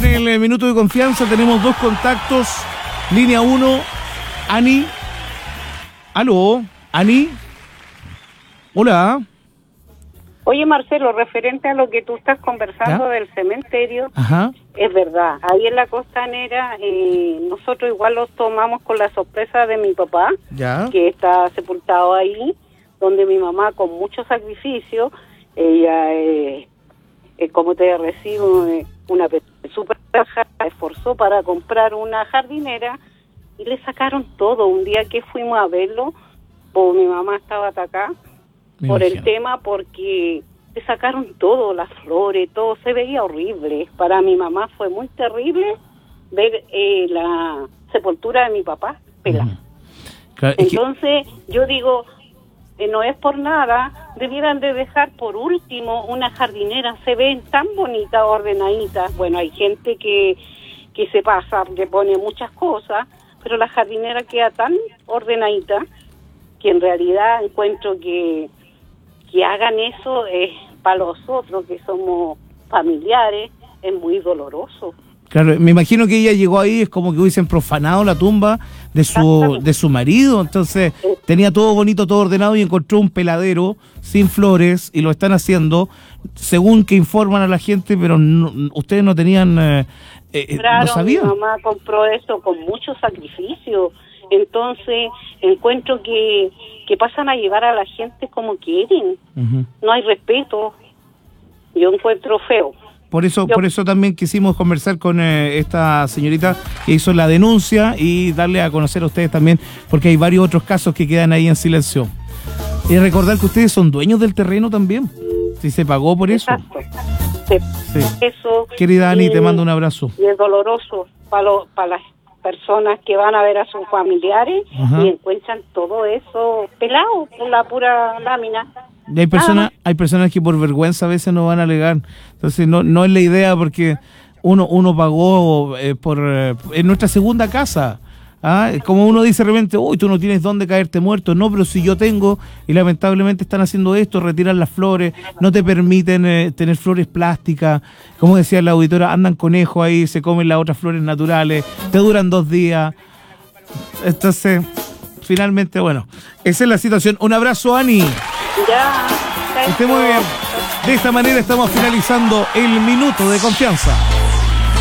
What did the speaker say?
con el minuto de confianza. Tenemos dos contactos. Línea 1, Ani. Aló, Ani. Hola. Oye, Marcelo, referente a lo que tú estás conversando del cementerio, es verdad, ahí en la Costanera nosotros igual los tomamos con la sorpresa de mi papá, que está sepultado ahí, donde mi mamá con mucho sacrificio, ella como te recibo, una súper esforzó para comprar una jardinera y le sacaron todo. Un día que fuimos a verlo, mi mamá estaba atacada por el tema, porque le sacaron todo, las flores, todo, se veía horrible. Para mi mamá fue muy terrible ver la sepultura de mi papá pelada. Claro, entonces, yo digo, no es por nada, debieran de dejar por último una jardinera, se ven tan bonitas, ordenaditas. Bueno, hay gente que se pasa, que pone muchas cosas, pero la jardinera queda tan ordenadita que en realidad encuentro que hagan eso para los otros que somos familiares es muy doloroso. Claro, me imagino que ella llegó ahí, es como que hubiesen profanado la tumba de su marido, entonces tenía todo bonito, todo ordenado y encontró un peladero sin flores y lo están haciendo según que informan a la gente, pero ustedes no tenían, claro, no sabían. Mi mamá compró eso con mucho sacrificio, entonces encuentro que pasan a llevar a la gente como quieren, no hay respeto, yo encuentro feo. Por eso también quisimos conversar con esta señorita que hizo la denuncia y darle a conocer a ustedes también, porque hay varios otros casos que quedan ahí en silencio. Y recordar que ustedes son dueños del terreno también, si se pagó por eso. Exacto. Sí. Eso. Querida Ani, te mando un abrazo. Y es doloroso para las personas que van a ver a sus familiares y encuentran todo eso pelado por la pura lámina. Y hay personas que por vergüenza a veces no van a alegar. Entonces no es la idea, porque uno pagó en nuestra segunda casa. Como uno dice de repente, uy, tú no tienes dónde caerte muerto. No, pero si yo tengo, y lamentablemente están haciendo esto, retiran las flores, no te permiten tener flores plásticas. Como decía la auditora, andan conejos ahí, se comen las otras flores naturales, te duran 2 días. Entonces, finalmente, bueno, esa es la situación. Un abrazo, Ani. Ya. Esté muy bien. De esta manera estamos finalizando el minuto de confianza.